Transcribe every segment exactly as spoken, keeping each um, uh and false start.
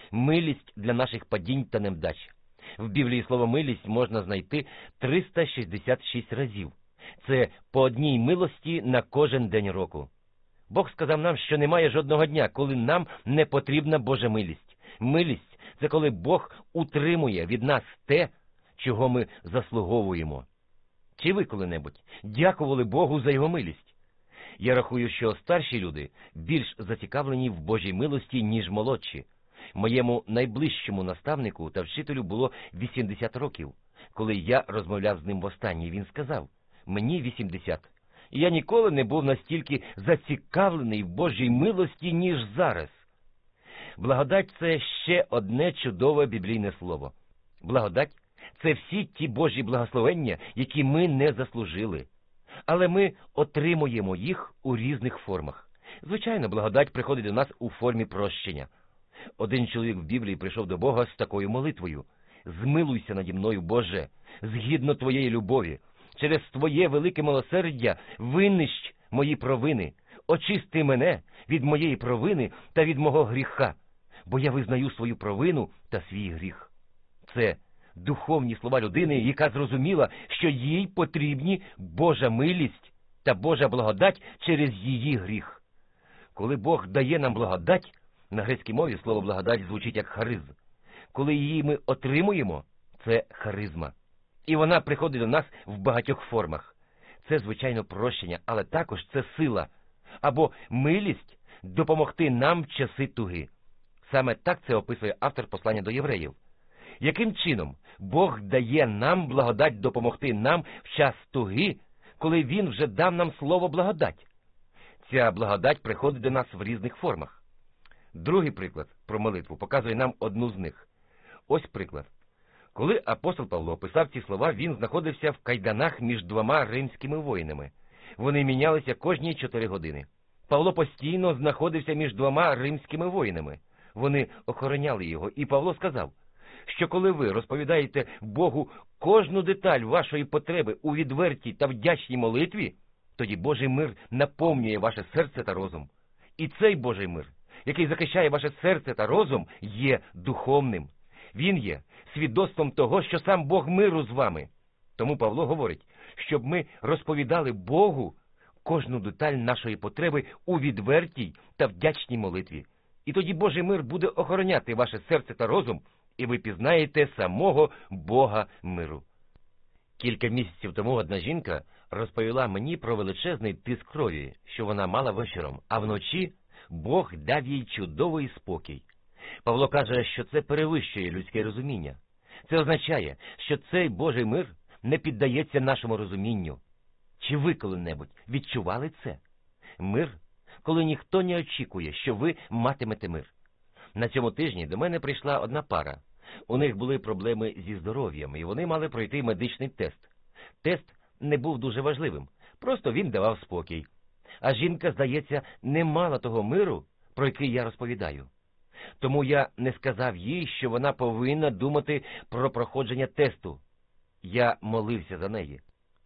милість для наших падінь та невдач. В Біблії слово «милість» можна знайти триста шістдесят шість разів. Це по одній милості на кожен день року. Бог сказав нам, що немає жодного дня, коли нам не потрібна Божа милість. Милість – це коли Бог утримує від нас те, чого ми заслуговуємо. Чи ви коли-небудь дякували Богу за Його милість? Я рахую, що старші люди більш зацікавлені в Божій милості, ніж молодші. Моєму найближчому наставнику та вчителю було вісімдесят років. Коли я розмовляв з ним востаннє, він сказав: «Мені вісімдесят. І я ніколи не був настільки зацікавлений в Божій милості, ніж зараз». Благодать – це ще одне чудове біблійне слово. Благодать – це всі ті Божі благословення, які ми не заслужили. Але ми отримуємо їх у різних формах. Звичайно, благодать приходить до нас у формі прощення. Один чоловік в Біблії прийшов до Бога з такою молитвою: «Змилуйся наді мною, Боже, згідно Твоєї любові. Через Твоє велике милосердя винищ мої провини. Очисти мене від моєї провини та від мого гріха, бо я визнаю свою провину та свій гріх». Це духовні слова людини, яка зрозуміла, що їй потрібні Божа милість та Божа благодать через її гріх. Коли Бог дає нам благодать, на грецькій мові слово «благодать» звучить як «хариз». Коли її ми отримуємо, це харизма. І вона приходить до нас в багатьох формах. Це, звичайно, прощення, але також це сила, або милість допомогти нам в часи туги. Саме так це описує автор послання до євреїв. Яким чином Бог дає нам благодать допомогти нам в час туги, коли Він вже дав нам слово «благодать»? Ця благодать приходить до нас в різних формах. Другий приклад про молитву показує нам одну з них. Ось приклад. Коли апостол Павло писав ці слова, він знаходився в кайданах між двома римськими воїнами. Вони мінялися кожні чотири години. Павло постійно знаходився між двома римськими воїнами. Вони охороняли його, і Павло сказав, що коли ви розповідаєте Богу кожну деталь вашої потреби у відвертій та вдячній молитві, тоді Божий мир наповнює ваше серце та розум. І цей Божий мир, який захищає ваше серце та розум, є духовним. Він є свідоцтвом того, що сам Бог миру з вами. Тому Павло говорить, щоб ми розповідали Богу кожну деталь нашої потреби у відвертій та вдячній молитві. І тоді Божий мир буде охороняти ваше серце та розум, і ви пізнаєте самого Бога миру. Кілька місяців тому одна жінка розповіла мені про величезний тиск крові, що вона мала вечором, а вночі Бог дав їй чудовий спокій. Павло каже, що це перевищує людське розуміння. Це означає, що цей Божий мир не піддається нашому розумінню. Чи ви коли-небудь відчували це? Мир, коли ніхто не очікує, що ви матимете мир. На цьому тижні до мене прийшла одна пара. У них були проблеми зі здоров'ям, і вони мали пройти медичний тест. Тест не був дуже важливим, просто він давав спокій. А жінка, здається, не мала того миру, про який я розповідаю. Тому я не сказав їй, що вона повинна думати про проходження тесту. Я молився за неї.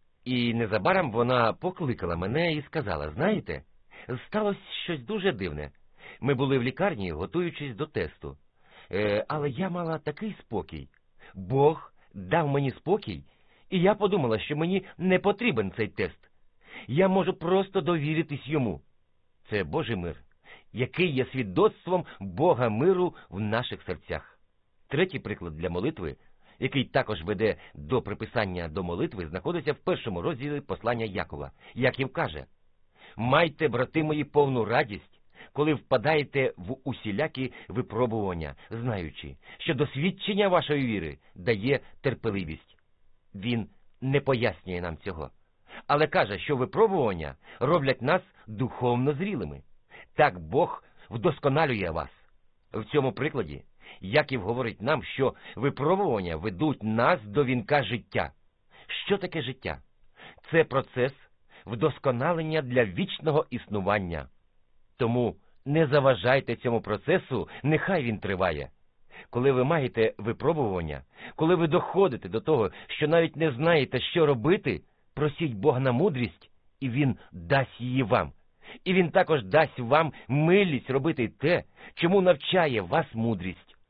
І незабаром вона покликала мене і сказала: «Знаєте, сталося щось дуже дивне. Ми були в лікарні, готуючись до тесту. Е, але я мала такий спокій. Бог дав мені спокій, і я подумала, що мені не потрібен цей тест. Я можу просто довіритись йому». Це Божий мир, який є свідоцтвом Бога миру в наших серцях. Третій приклад для молитви, який також веде до приписання до молитви, знаходиться в першому розділі послання Якова. Яків каже: «Майте, брати мої, повну радість, коли впадаєте в усілякі випробування, знаючи, що досвідчення вашої віри дає терпеливість». Він не пояснює нам цього, але каже, що випробування роблять нас духовно зрілими. Так Бог вдосконалює вас. В цьому прикладі Яків говорить нам, що випробування ведуть нас до вінка життя. Що таке життя? Це процес вдосконалення для вічного існування. Тому не заважайте цьому процесу, нехай він триває. Коли ви маєте випробування, коли ви доходите до того, що навіть не знаєте, що робити, просіть Бога на мудрість, і Він дасть її вам. І Він також дасть вам милість робити те, чому навчає вас мудрість.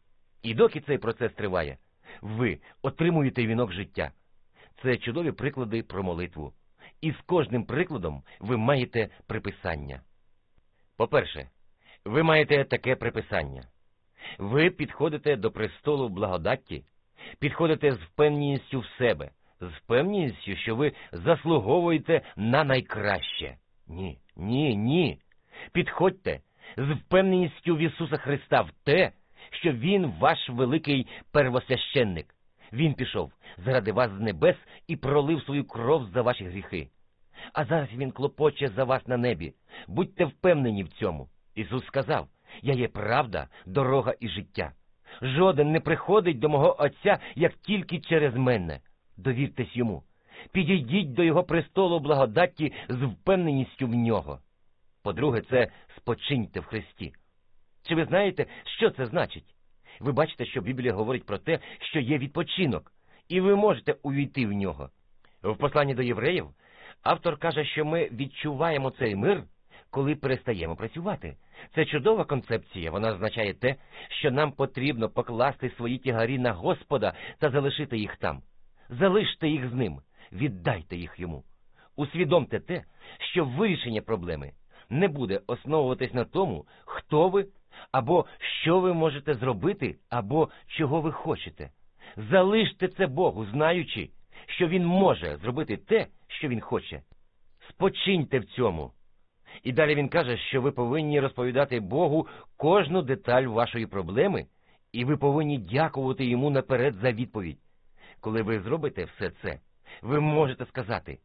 І доки цей процес триває, ви отримуєте вінок життя. Це чудові приклади про молитву. І з кожним прикладом ви маєте приписання. По-перше, ви маєте таке приписання. Ви підходите до престолу благодатті, підходите з впевненістю в себе, з впевненістю, що ви заслуговуєте на найкраще. Ні, ні, ні. Підходьте з впевненістю в Ісуса Христа в те, що Він ваш великий первосвященник. Він пішов заради вас з небес і пролив свою кров за ваші гріхи. А зараз Він клопоче за вас на небі. Будьте впевнені в цьому. Ісус сказав: «Я є правда, дорога і життя. Жоден не приходить до мого Отця, як тільки через мене». Довіртесь Йому. Підійдіть до Його престолу благодатті з впевненістю в Нього. По-друге, це спочиньте в Христі. Чи ви знаєте, що це значить? Ви бачите, що Біблія говорить про те, що є відпочинок, і ви можете увійти в нього. В посланні до євреїв автор каже, що ми відчуваємо цей мир, коли перестаємо працювати. Це чудова концепція, вона означає те, що нам потрібно покласти свої тягарі на Господа та залишити їх там. Залиште їх з Ним, віддайте їх Йому. Усвідомте те, що вирішення проблеми не буде основуватись на тому, хто ви, або що ви можете зробити, або чого ви хочете. Залиште це Богу, знаючи, що Він може зробити те, що Він хоче. Спочиньте в цьому. І далі він каже, що ви повинні розповідати Богу кожну деталь вашої проблеми, і ви повинні дякувати Йому наперед за відповідь. Коли ви зробите все це, ви можете сказати: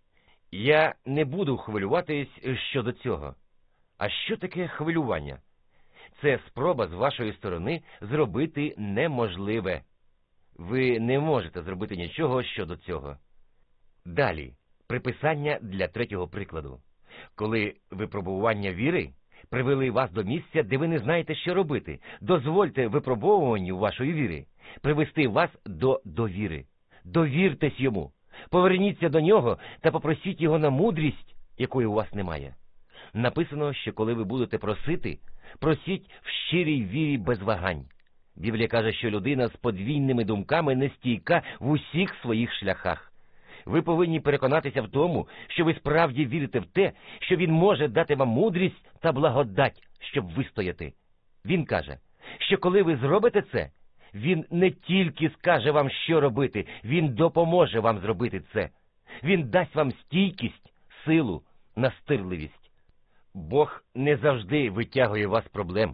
«Я не буду хвилюватись щодо цього». А що таке хвилювання? Це спроба з вашої сторони зробити неможливе. Ви не можете зробити нічого щодо цього. Далі, приписання для третього прикладу. Коли випробування віри привели вас до місця, де ви не знаєте, що робити, дозвольте випробовуванню вашої віри привести вас до довіри. Довіртесь Йому, поверніться до Нього та попросіть Його на мудрість, якої у вас немає. Написано, що коли ви будете просити, просіть в щирій вірі без вагань. Біблія каже, що людина з подвійними думками не стійка в усіх своїх шляхах. Ви повинні переконатися в тому, що ви справді вірите в те, що Він може дати вам мудрість та благодать, щоб вистояти. Він каже, що коли ви зробите це, Він не тільки скаже вам, що робити, Він допоможе вам зробити це. Він дасть вам стійкість, силу, настирливість. Бог не завжди витягує вас проблем.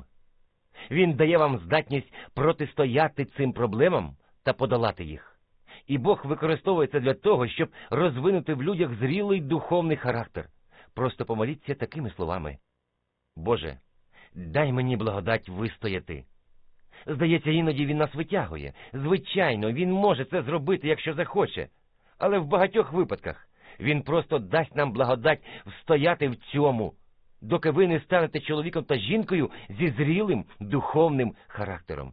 Він дає вам здатність протистояти цим проблемам та подолати їх. І Бог використовує це для того, щоб розвинути в людях зрілий духовний характер. Просто помоліться такими словами: «Боже, дай мені благодать вистояти». Здається, іноді Він нас витягує. Звичайно, Він може це зробити, якщо захоче. Але в багатьох випадках Він просто дасть нам благодать встояти в цьому, доки ви не станете чоловіком та жінкою зі зрілим духовним характером.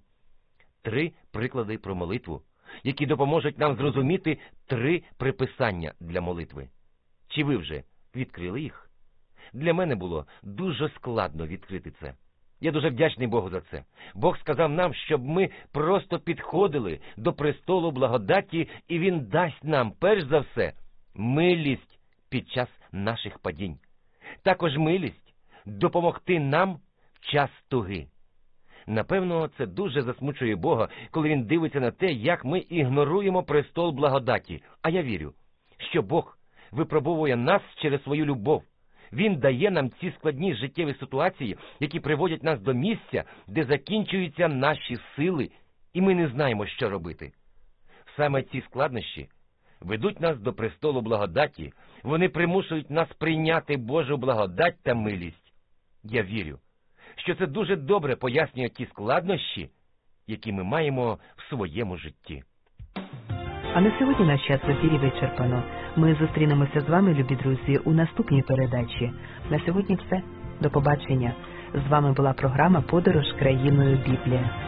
Три приклади про молитву, які допоможуть нам зрозуміти три приписання для молитви. Чи ви вже відкрили їх? Для мене було дуже складно відкрити це. Я дуже вдячний Богу за це. Бог сказав нам, щоб ми просто підходили до престолу благодаті, і Він дасть нам, перш за все, милість під час наших падінь. Також милість допомогти нам в час туги. Напевно, це дуже засмучує Бога, коли Він дивиться на те, як ми ігноруємо престол благодаті. А я вірю, що Бог випробовує нас через свою любов. Він дає нам ці складні життєві ситуації, які приводять нас до місця, де закінчуються наші сили, і ми не знаємо, що робити. Саме ці складнощі ведуть нас до престолу благодаті, вони примушують нас прийняти Божу благодать та милість. Я вірю, що це дуже добре пояснює ті складнощі, які ми маємо в своєму житті. А на сьогодні наш час в ефірі вичерпано. Ми зустрінемося з вами, любі друзі, у наступній передачі. На сьогодні все. До побачення. З вами була програма «Подорож країною Біблія».